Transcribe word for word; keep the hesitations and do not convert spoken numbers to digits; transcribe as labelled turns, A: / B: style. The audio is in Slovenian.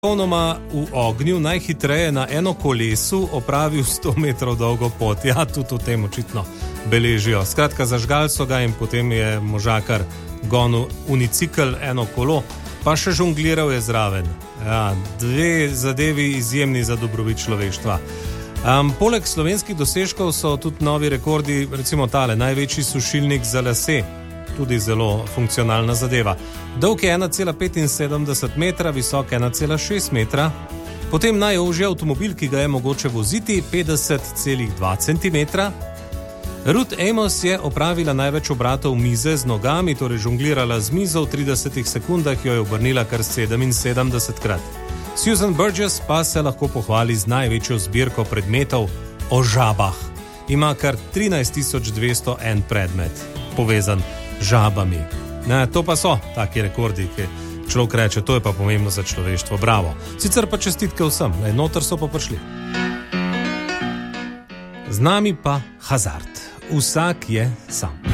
A: Popolnoma v ognju najhitreje na eno kolesu opravil sto metrov dolgo pot. Ja, tudi v tem očitno beležijo. Skratka, zažgal so ga in potem je možakar gonil unicikl, eno kolo, pa še žongliral je zraven. Ja, dve zadevi izjemni za dobrobit človeštva. Um, poleg slovenskih dosežkov so tudi novi rekordi, recimo tale, največji sušilnik za lase. Tudi zelo funkcionalna zadeva. Dolg je ena cela petinsedemdeset metra, visok ena cela šest metra. Potem najožji avtomobil, ki ga je mogoče voziti, petdeset cela dva centimetra. Ruth Amos je opravila največ obratov mize z nogami, torej žonglirala z mizo, v tridesetih sekundah jo je obrnila kar sedeminsedemdesetkrat. Susan Burgess pa se lahko pohvali z največjo zbirko predmetov o žabah. Ima kar trinajst tisoč dvesto en predmet povezan žabami. Ne, to pa so taki rekordi, ki človek reče, to je pa pomembno za človeštvo, bravo. Sicer pa čestitke vsem, ne, noter so pa prišli. Z nami pa hazard. Vsak je sam.